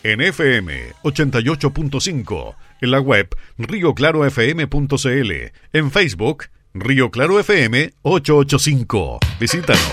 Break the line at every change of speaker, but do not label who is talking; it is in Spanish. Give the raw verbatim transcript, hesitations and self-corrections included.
En F M ochenta y ocho punto cinco, en la web rio claro f m punto c l, en Facebook Río Claro F M ochocientos ochenta y cinco. Visítanos.